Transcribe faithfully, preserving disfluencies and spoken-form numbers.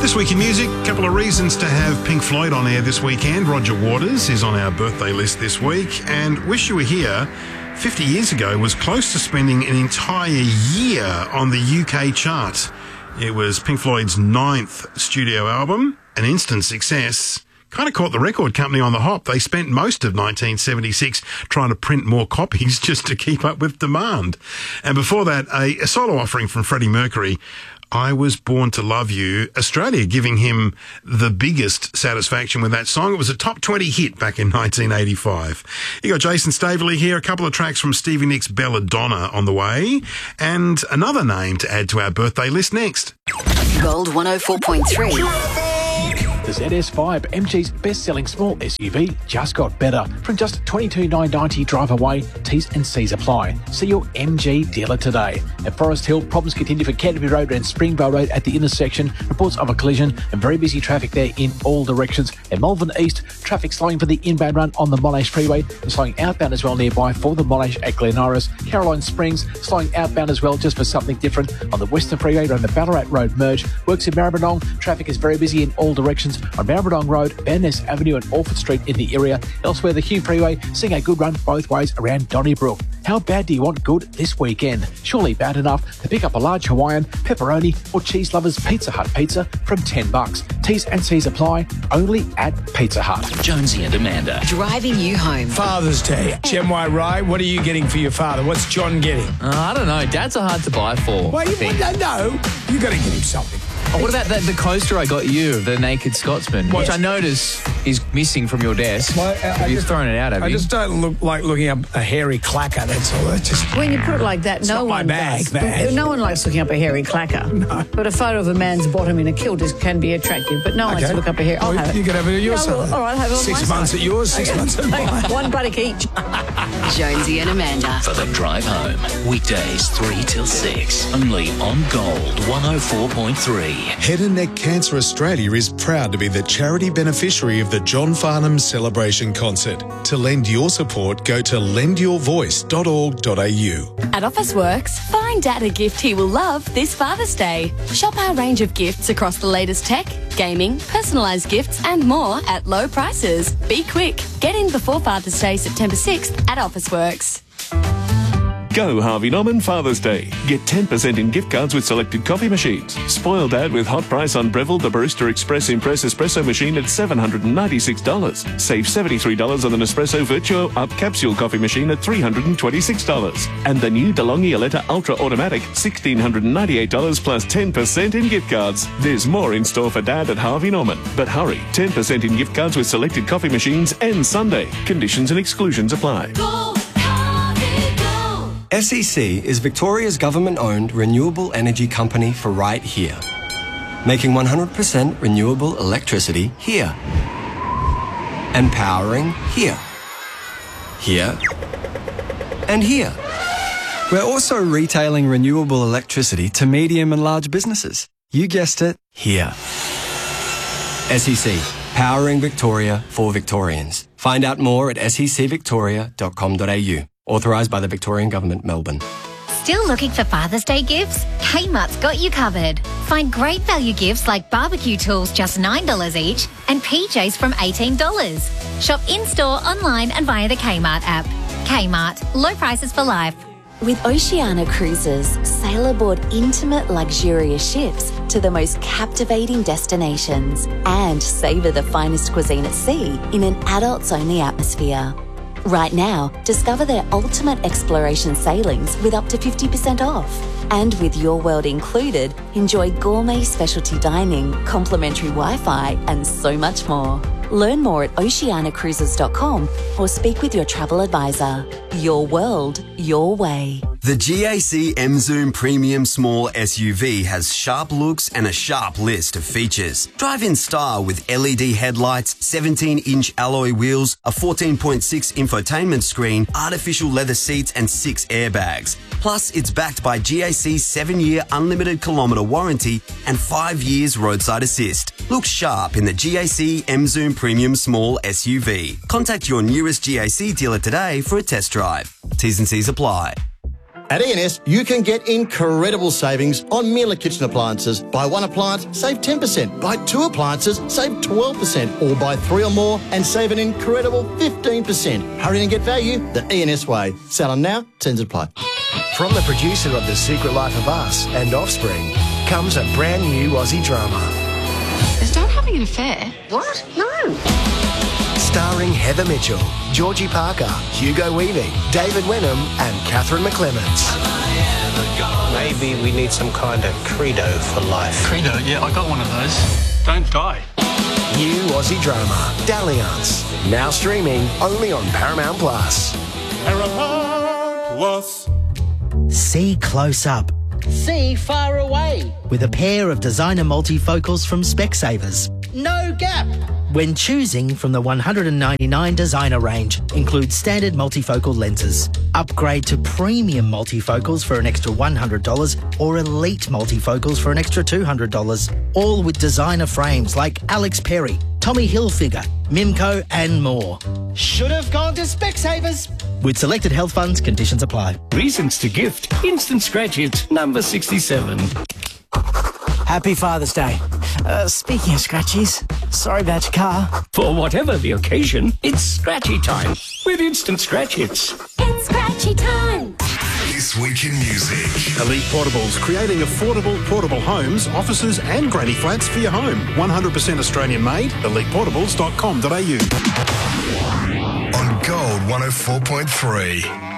This week in music, a couple of reasons to have Pink Floyd on air this weekend. Roger Waters is on our birthday list this week, and Wish You Were Here fifty years ago was close to spending an entire year on the U K chart. It was Pink Floyd's ninth studio album, an instant success. Kind of caught the record company on the hop. They spent most of nineteen seventy-six trying to print more copies just to keep up with demand. And before that, a, a solo offering from Freddie Mercury, I Was Born to Love You, Australia giving him the biggest satisfaction with that song. It was a top twenty hit back in nineteen eighty-five. You got Jason Staveley here, a couple of tracks from Stevie Nicks' Belladonna on the way, and another name to add to our birthday list next. Gold one oh four point three. The Z S five, M G's best-selling small S U V, just got better. From just twenty-two thousand nine hundred ninety drive away, T's and C's apply. See your M G dealer today. At Forest Hill, problems continue for Canterbury Road and Springvale Road at the intersection. Reports of a collision and very busy traffic there in all directions. At Malvern East, traffic slowing for the inbound run on the Monash Freeway and slowing outbound as well nearby for the Monash at Glen Iris. Caroline Springs, slowing outbound as well just for something different on the Western Freeway around the Ballarat Road merge. Works in Maribyrnong, traffic is very busy in all directions on Maribyrnong Road, Van Ness Avenue and Orford Street in the area. Elsewhere, the Hume Freeway seeing a good run both ways around Donnybrook. How bad do you want good this weekend? Surely bad enough to pick up a large Hawaiian, pepperoni or cheese lovers Pizza Hut pizza from ten bucks. T's and C's apply only at Pizza Hut. Jonesy and Amanda. Driving you home. Father's Day. Jem Y. Wright, what are you getting for your father? What's John getting? Uh, I don't know. Dads are hard to buy for. Well, you don't know. You got to get him something. Oh, what about the, the coaster I got you, the Naked Scotsman, Yes. which I notice is missing from your desk? Well, I- have I you just- thrown it out, have I you? just don't look like looking up a hairy clacker, that's all. That's just... When you put it like that, It's no not my one bag, does. bag. No one likes looking up a hairy clacker. No. But a photo of a man's bottom in a kilt is, can be attractive. But no one likes to look up a hair. I'll Well, have it. you can have it at your No, side. well, all right, have it on Six my months side. at yours, six Okay. months at mine. One buttock each. Jonesy and Amanda. For the drive home, weekdays three till six, only on Gold one oh four point three. Head and Neck Cancer Australia is proud to be the charity beneficiary of the John Farnham Celebration Concert. To lend your support, go to lend your voice dot org dot a u. At Officeworks, find Dad a gift he will love this Father's Day. Shop our range of gifts across the latest tech, gaming, personalised gifts and more at low prices. Be quick. Get in before Father's Day, September sixth at Officeworks. Go Harvey Norman Father's Day. Get ten percent in gift cards with selected coffee machines. Spoil Dad with hot price on Breville, the Barista Express Impress Espresso machine at seven hundred ninety-six dollars. Save seventy-three dollars on the Nespresso Virtuo Up Capsule coffee machine at three hundred twenty-six dollars. And the new DeLonghi Aletta Ultra Automatic, one thousand six hundred ninety-eight dollars plus ten percent in gift cards. There's more in store for Dad at Harvey Norman. But hurry, ten percent in gift cards with selected coffee machines ends Sunday. Conditions and exclusions apply. S E C is Victoria's government-owned renewable energy company for right here. Making one hundred percent renewable electricity here. And powering here. Here. And here. We're also retailing renewable electricity to medium and large businesses. You guessed it, here. S E C, powering Victoria for Victorians. Find out more at s e c victoria dot com dot a u. Authorised by the Victorian Government, Melbourne. Still looking for Father's Day gifts? Kmart's got you covered. Find great value gifts like barbecue tools just nine dollars each and P Js from eighteen dollars. Shop in-store, online and via the Kmart app. Kmart, low prices for life. With Oceania Cruises, sail aboard intimate, luxurious ships to the most captivating destinations and savour the finest cuisine at sea in an adults-only atmosphere. Right now, discover their ultimate exploration sailings with up to fifty percent off. And with your world included, enjoy gourmet specialty dining, complimentary Wi-Fi and so much more. Learn more at oceania cruises dot com or speak with your travel advisor. Your world, your way. The G A C M-Zoom Premium Small S U V has sharp looks and a sharp list of features. Drive in style with L E D headlights, seventeen inch alloy wheels, a fourteen point six infotainment screen, artificial leather seats and six airbags. Plus, it's backed by G A C's seven year unlimited kilometre warranty and five years roadside assist. Look sharp in the G A C M-Zoom Premium Small S U V. Contact your nearest G A C dealer today for a test drive. T's and C's apply. At E and S, you can get incredible savings on Miele kitchen appliances. Buy one appliance, save ten percent. Buy two appliances, save twelve percent. Or buy three or more and save an incredible fifteen percent. Hurry and get value the E and S way. Sell on now, terms apply. From the producer of The Secret Life of Us and Offspring comes a brand new Aussie drama. Is Dad having an affair? What? No. Starring Heather Mitchell, Georgie Parker, Hugo Weaving, David Wenham and Catherine McClements. Maybe we need some kind of credo for life. Credo? Yeah, I got one of those. Don't die. New Aussie drama, Dalliance. Now streaming only on Paramount Plus. Paramount Plus. See close up. See far away. With a pair of designer multifocals from Specsavers. No gap. When choosing from the one hundred ninety-nine designer range, includes standard multifocal lenses. Upgrade to premium multifocals for an extra one hundred dollars or elite multifocals for an extra two hundred dollars. All with designer frames like Alex Perry, Tommy Hilfiger, Mimco and more. Should have gone to Specsavers. With selected health funds, conditions apply. Reasons to gift. Instant Scratch Hits, number sixty-seven. Happy Father's Day. Uh, speaking of scratchies, sorry about your car. For whatever the occasion, it's scratchy time with Instant Scratch Hits. It's scratchy time. This Week in Music. Elite Portables, creating affordable portable homes, offices and granny flats for your home. one hundred percent Australian made, elite portables dot com dot a u. On Gold one oh four point three.